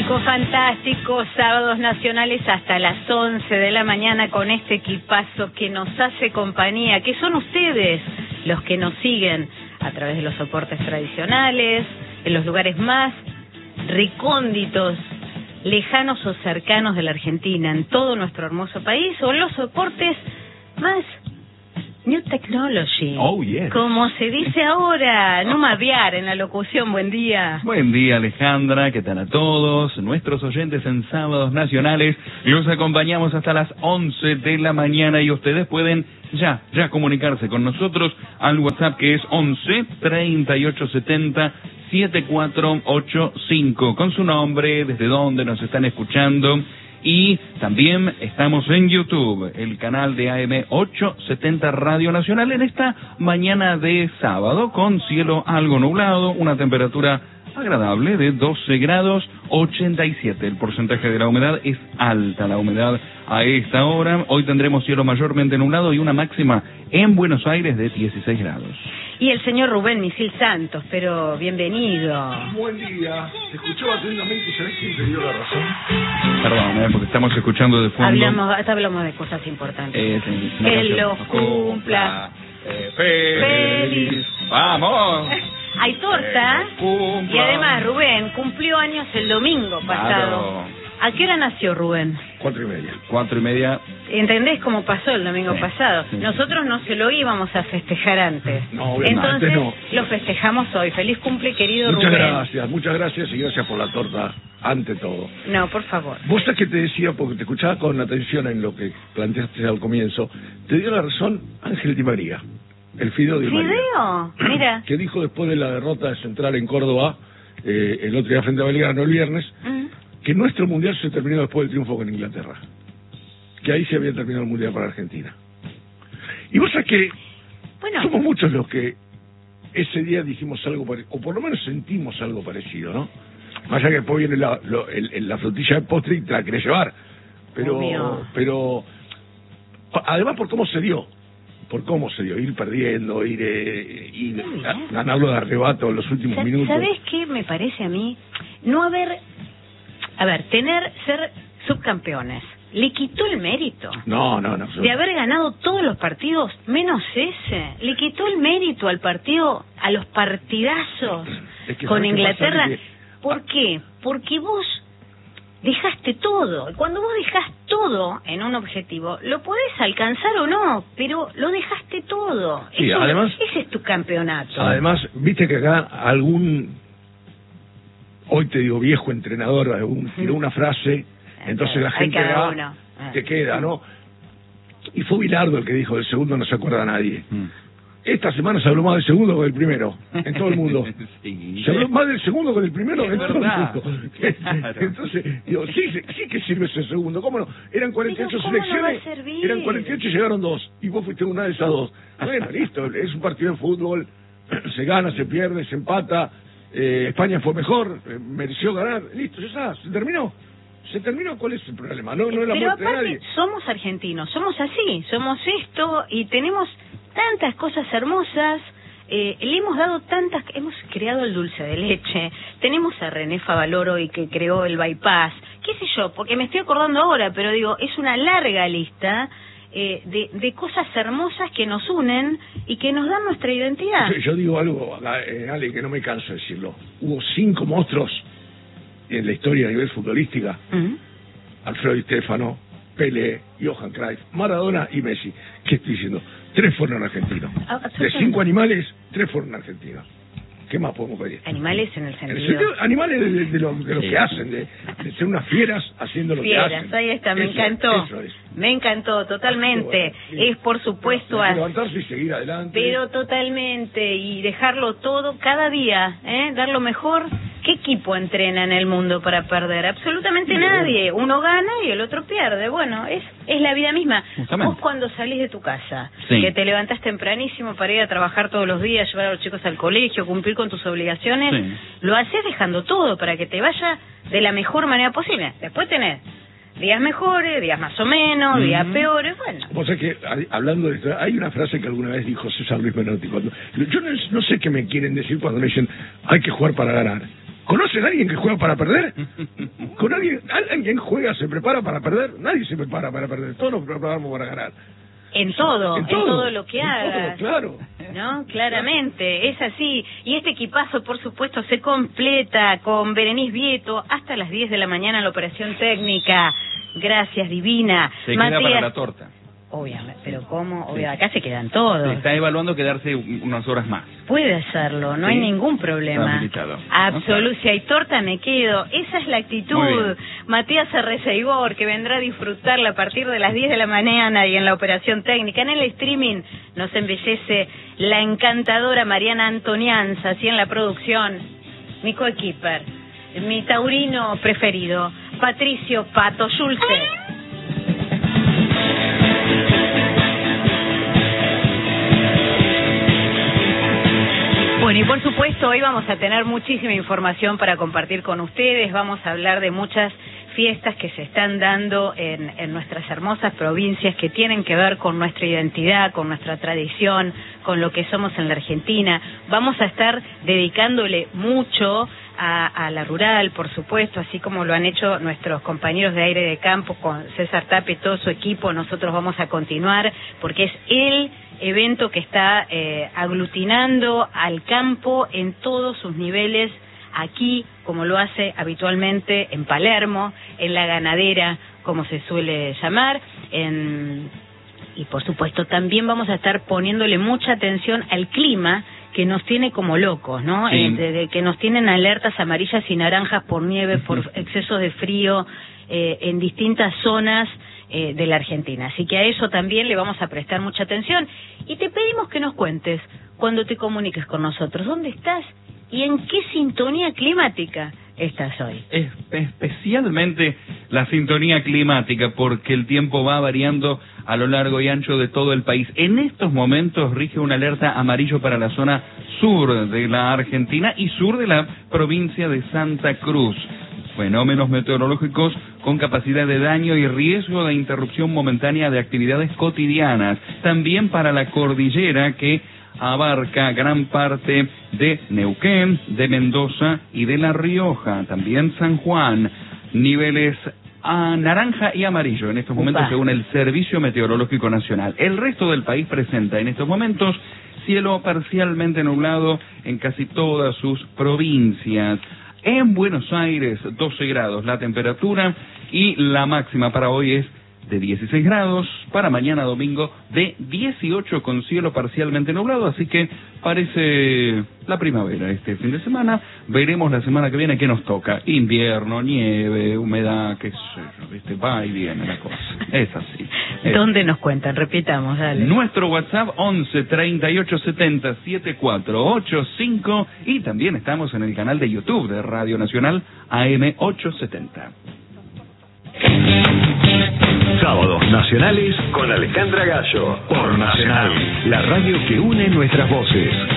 Fantástico, sábados nacionales hasta las 11 de la mañana con este equipazo que nos hace compañía, que son ustedes los que nos siguen a través de los soportes tradicionales, en los lugares más recónditos, lejanos o cercanos de la Argentina, en todo nuestro hermoso país, o en los soportes más New Technology, como se dice ahora, no maviar en la locución. Buen día. Buen día, Alejandra, ¿qué tal a todos? Nuestros oyentes en Sábados Nacionales, los acompañamos hasta las 11 de la mañana y ustedes pueden ya comunicarse con nosotros al WhatsApp que es 11 38 70 7485, con su nombre, desde dónde nos están escuchando. Y también estamos en YouTube, el canal de AM 870 Radio Nacional, en esta mañana de sábado, con cielo algo nublado, una temperatura agradable de 12 grados 87. El porcentaje de la humedad es alta, la humedad a esta hora. Hoy tendremos cielo mayormente nublado y una máxima en Buenos Aires de 16 grados. Y el señor Rubén Misil Santos, pero bienvenido. Buen día, te escuchó atentamente y ¿sabés quién te dio la razón? Perdón, porque estamos escuchando de fondo. Hablamos de cosas importantes. Que los cumpla. Feliz. ¡Vamos! Hay torta. Y además, Rubén cumplió años el domingo pasado. Claro. ¿A qué hora nació Rubén? 4:30. 4:30. ¿Entendés cómo pasó el domingo pasado? Sí. Nosotros no se lo íbamos a festejar antes. No, obviamente entonces no. Lo festejamos hoy. Feliz cumple, querido Muchas Rubén. muchas gracias y gracias por la torta, ante todo. No, por favor. Vos sabés que te decía, porque te escuchaba con atención en lo que planteaste al comienzo, te dio la razón Ángel Di María, el Fideo Di María. ¿Fideo? Mira. Que dijo después de la derrota de Central en Córdoba, el otro día frente a Belgrano, el viernes, que nuestro mundial se terminó después del triunfo con Inglaterra, que ahí se había terminado el mundial para Argentina. Y vos sabés que somos muchos los que ese día dijimos algo parecido, o por lo menos sentimos algo parecido, ¿no? Más allá que después viene la frutilla de postre y te la querés llevar, pero además por cómo se dio, ir perdiendo, ir ganarlo de arrebato en los últimos minutos. ¿Sabés qué me parece a mí? Ser subcampeones, ¿le quitó el mérito? No. De haber ganado todos los partidos, menos ese. Le quitó el mérito al partido, a los partidazos con Inglaterra. ¿Por qué? Porque vos dejaste todo. Cuando vos dejás todo en un objetivo, lo podés alcanzar o no, pero lo dejaste todo. Sí, además, ese es tu campeonato. Además, viste que acá hoy te digo viejo entrenador, tiró una frase, entonces la gente te queda, ¿no? Y fue Bilardo el que dijo, del segundo no se acuerda nadie. Esta semana se habló más del segundo que del primero, en todo el mundo. Sí. Se habló más del segundo que del primero en todo el mundo. Claro. Entonces, digo, sí que sirve ese segundo, ¿cómo no? Eran 48 selecciones, eran 48 y llegaron 2, y vos fuiste una de esas 2. Bueno, listo, es un partido de fútbol, se gana, se pierde, se empata, España fue mejor, mereció ganar, listo, ya está, se terminó, ¿cuál es el problema? No es la muerte de nadie. Somos argentinos, somos así, somos esto y tenemos tantas cosas hermosas, le hemos dado hemos creado el dulce de leche, tenemos a René Favaloro y que creó el bypass, qué sé yo, porque me estoy acordando ahora, pero digo, es una larga lista de cosas hermosas que nos unen y que nos dan nuestra identidad. Yo digo algo acá, Ale, que no me canso de decirlo. Hubo 5 monstruos en la historia a nivel futbolística: Alfredo Di Stéfano, Pelé, Johan Cruyff, Maradona y Messi. ¿Qué estoy diciendo? 3 fueron argentinos. De 5 animales, 3 fueron argentinos. ¿Qué más podemos pedir? Animales en el sentido... Animales de lo que hacen, de ser unas fieras haciendo lo que hacen. Ahí está, me encantó. Me encantó, totalmente. Bueno, es por supuesto... levantarse y seguir adelante. Pero totalmente, y dejarlo todo cada día, dar lo mejor. ¿Qué equipo entrena en el mundo para perder? Absolutamente nadie. Uno gana y el otro pierde. Bueno, es la vida misma. Justamente. Vos cuando salís de tu casa, Sí. que te levantás tempranísimo para ir a trabajar todos los días, llevar a los chicos al colegio, cumplir con tus obligaciones, Sí. lo haces dejando todo para que te vaya de la mejor manera posible. Después tenés días mejores, días más o menos, días peores, bueno. Vos sabés que, hablando de esto, hay una frase que alguna vez dijo César Luis Menotti. Yo no sé qué me quieren decir cuando me dicen hay que jugar para ganar. ¿Conocen a alguien que juega para perder? ¿Alguien juega, se prepara para perder? Nadie se prepara para perder, todos nos preparamos para ganar. En todo lo que hagas. Claro. ¿No? Claramente, es así. Y este equipazo, por supuesto, se completa con Berenice Vieto hasta las 10 de la mañana en la operación técnica. Gracias, divina. Se queda para la torta. Obviamente, pero ¿cómo? Obviamente, acá se quedan todos. Se está evaluando quedarse unas horas más. Puede hacerlo, no hay ningún problema. Absoluto, si hay torta me quedo. Esa es la actitud. Matías Arreceibor, que vendrá a disfrutarla a partir de las 10 de la mañana y en la operación técnica. En el streaming nos embellece la encantadora Mariana Antonianza, así en la producción. Mi coequiper, mi taurino preferido, Patricio Pato Schulze. Bueno, y por supuesto hoy vamos a tener muchísima información para compartir con ustedes. Vamos a hablar de muchas fiestas que se están dando en nuestras hermosas provincias que tienen que ver con nuestra identidad, con nuestra tradición, con lo que somos en la Argentina. Vamos a estar dedicándole mucho a la rural, por supuesto, así como lo han hecho nuestros compañeros de Aire de Campo con César Tapia y todo su equipo. Nosotros vamos a continuar porque es el evento que está aglutinando al campo en todos sus niveles, aquí, como lo hace habitualmente en Palermo, en la ganadera, como se suele llamar, y por supuesto también vamos a estar poniéndole mucha atención al clima, que nos tiene como locos, ¿no? Sí. Que nos tienen alertas amarillas y naranjas por nieve, por excesos de frío en distintas zonas de la Argentina. Así que a eso también le vamos a prestar mucha atención. Y te pedimos que nos cuentes, cuando te comuniques con nosotros, ¿dónde estás y en qué sintonía climática estás hoy? Especialmente la sintonía climática, porque el tiempo va variando a lo largo y ancho de todo el país. En estos momentos rige una alerta amarillo para la zona sur de la Argentina y sur de la provincia de Santa Cruz. Fenómenos meteorológicos con capacidad de daño y riesgo de interrupción momentánea de actividades cotidianas. También para la cordillera, que abarca gran parte de Neuquén, de Mendoza y de La Rioja. También San Juan. Niveles a naranja y amarillo en estos momentos según el Servicio Meteorológico Nacional. El resto del país presenta en estos momentos cielo parcialmente nublado en casi todas sus provincias. En Buenos Aires, 12 grados la temperatura y la máxima para hoy es de 16 grados, para mañana domingo de 18 con cielo parcialmente nublado, así que parece la primavera este fin de semana. Veremos la semana que viene qué nos toca: invierno, nieve, humedad, qué sé yo, ¿viste? Va y viene la cosa, es así. ¿Dónde nos cuentan? Repitamos, dale. Nuestro WhatsApp 11 38 70 7485 y también estamos en el canal de YouTube de Radio Nacional AM 870. Sábados nacionales con Alejandra Gallo por Nacional, la radio que une nuestras voces.